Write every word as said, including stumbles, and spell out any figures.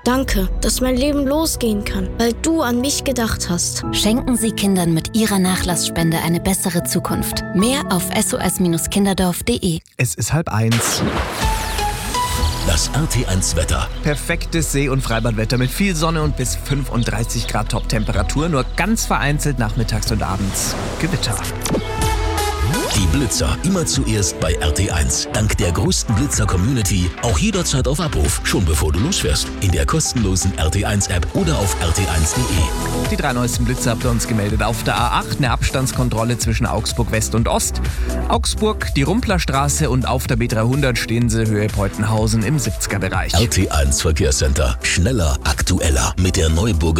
Danke, dass mein Leben losgehen kann, weil du an mich gedacht hast. Schenken Sie Kindern mit Ihrer Nachlassspende eine bessere Zukunft. Mehr auf s o s kinderdorf punkt d e. Es ist halb eins. Das R T eins Wetter. Perfektes See- und Freibadwetter mit viel Sonne und bis fünfunddreißig Grad Top-Temperatur. Nur ganz vereinzelt nachmittags und abends Gewitter. Die Blitzer immer zuerst bei R T eins. Dank der größten Blitzer-Community auch jederzeit auf Abruf, schon bevor du losfährst. In der kostenlosen R T eins App oder auf r t eins punkt d e. Die drei neuesten Blitzer habt ihr uns gemeldet. Auf der A acht eine Abstandskontrolle zwischen Augsburg West und Ost. Augsburg die Rumplerstraße und auf der B dreihundert stehen sie Höhe Peutenhausen im siebziger Bereich. R T eins Verkehrscenter. Schneller, aktueller mit der Neuburger